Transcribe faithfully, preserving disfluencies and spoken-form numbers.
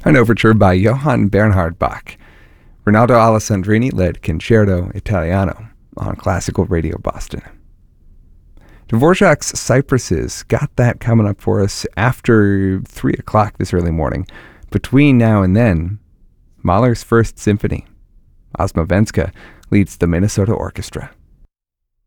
An overture by Johann Bernhard Bach. Rinaldo Alessandrini led Concerto Italiano on Classical Radio Boston. Dvorak's Cypresses got that coming up for us after three o'clock this early morning. Between now and then, Mahler's First Symphony. Ozma Venska leads the Minnesota Orchestra.